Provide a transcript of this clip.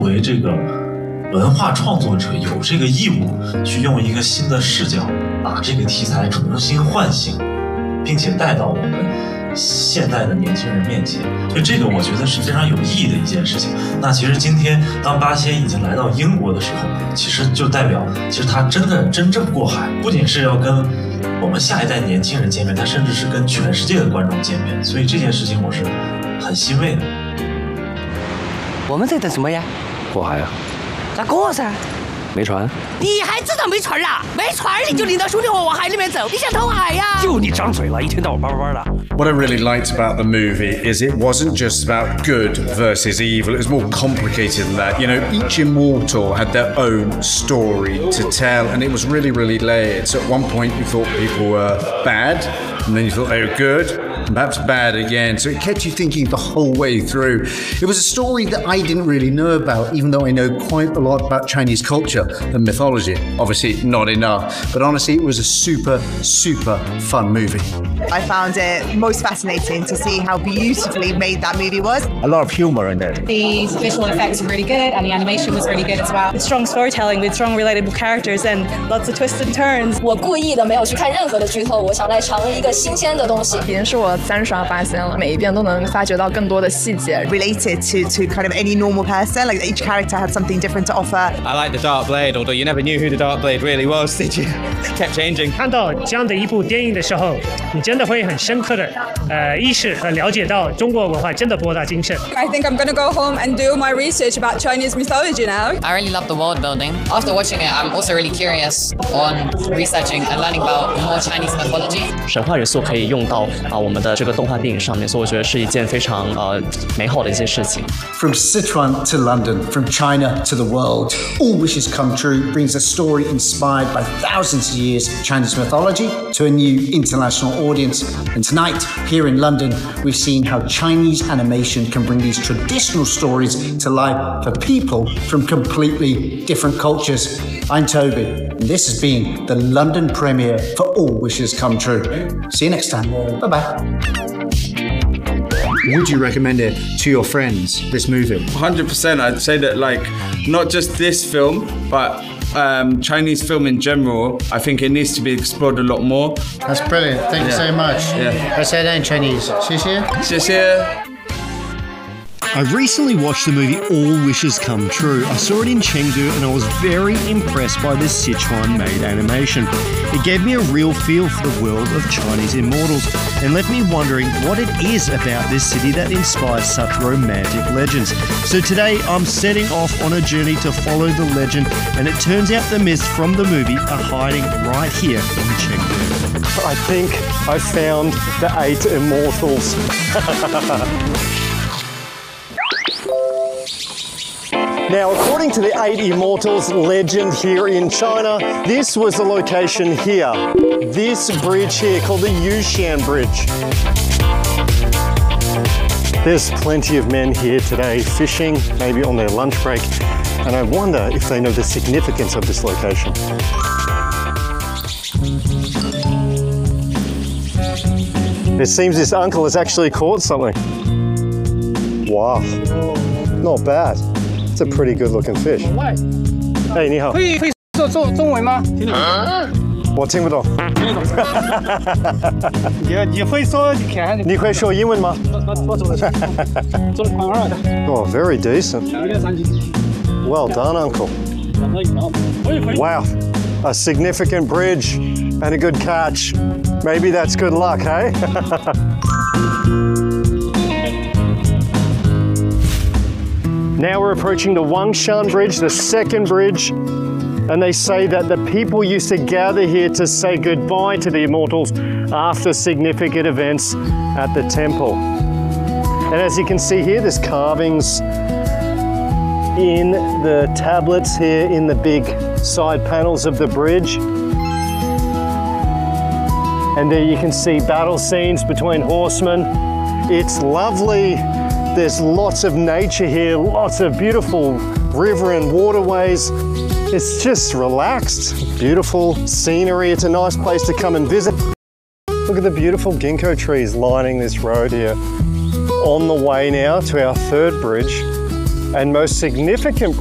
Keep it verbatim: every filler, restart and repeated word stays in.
作为这个文化创作者，有这个义务去用一个新的视角，把这个题材重新唤醒，并且带到我们现代的年轻人面前。所以这个我觉得是非常有意义的一件事情。那其实今天当八仙已经来到英国的时候，其实就代表其实他真的真正过海，不仅是要跟我们下一代年轻人见面，他甚至是跟全世界的观众见面。所以这件事情我是很欣慰的。 我们在等什么呀？ 过海啊？ 咋过噻？ 没船。 你还知道没船啦？没船你就领着兄弟伙往海里面走，你想投海呀？ 就你张嘴了，一天到晚叭叭叭的。 What I really liked about the movie is it wasn't just about good versus evil. It was more complicated than that. You know, each immortal had their own story to tell, and it was really, really layered. So at one point you thought people were bad, and then you thought they were good, and perhaps bad again. So it kept you thinking the whole way through. It was a story that I didn't really know about, even though I know quite a lot about Chinese culture and mythology. Obviously not enough, but honestly it was a super, super fun movie. I found it most fascinating to see how beautifully made that movie was. A lot of humor in it. The visual effects were really good and the animation was really good as well. Strong storytelling with strong relatable characters and lots of twists and turns. 我故意的没有去看任何的剧透，我想来尝一个新鲜的东西。 已经是我三刷八仙了，每一遍都能发掘到更多的细节。 Related to to kind of any normal person, like each character had something different to offer. I like the Dark Blade, although you never knew who the Dark Blade really was, did you? Kept changing. 看到这样的一部电影的时候，你真的会很深刻的呃意识和了解到中国文化真的博大精深。 I think I'm going to go home and do my research about Chinese mythology now. I really love the world building. After watching it, I'm also really curious on researching and learning about more Chinese mythology. 神话元素可以用到啊我们的这个动画电影上面，所以我觉得是一件非常呃美好的一件事情。 From Sichuan to London, from China to the world, All Wishes Come True brings a story inspired by thousands of years of Chinese mythology to a new international audience. And tonight, here in London, we've seen how Chinese animation can bring these traditional stories to life for people from completely different cultures. I'm Toby, and this has been the London premiere for All Wishes Come True. See you next time. Bye-bye. Would you recommend it to your friends, this movie? one hundred percent. I'd say that, like, not just this film, but um, Chinese film in general, I think it needs to be explored a lot more. That's brilliant. Thank yeah. you so much. Yeah. I say that in Chinese. 谢谢. 谢谢. I recently watched the movie All Wishes Come True. I saw it in Chengdu and I was very impressed by the Sichuan-made animation. It gave me a real feel for the world of Chinese immortals and left me wondering what it is about this city that inspires such romantic legends. So today I'm setting off on a journey to follow the legend, and it turns out the myths from the movie are hiding right here in Chengdu. I think I found the eight immortals. Now, according to the Eight Immortals legend here in China, this was the location here. This bridge here called the Yushan Bridge. There's plenty of men here today fishing, maybe on their lunch break, and I wonder if they know the significance of this location. It seems this uncle has actually caught something. Wow, not bad. It's a pretty good looking fish. Hey, 你好。 会会说中中文吗？听得懂。我听不懂。 听得懂。你你会说你会说英文吗？ 我做的，做的款二的。 Oh, very decent. 有点三斤。 Well done, uncle. Wow, a significant bridge and a good catch. Maybe that's good luck, hey? Now we're approaching the Wangshan Bridge, the second bridge, and they say that the people used to gather here to say goodbye to the immortals after significant events at the temple. And as you can see here, there's carvings in the tablets here in the big side panels of the bridge. And there you can see battle scenes between horsemen. It's lovely. There's lots of nature here, lots of beautiful river and waterways. It's just relaxed, beautiful scenery. It's a nice place to come and visit. Look at the beautiful ginkgo trees lining this road here. On the way now to our third bridge. and most significant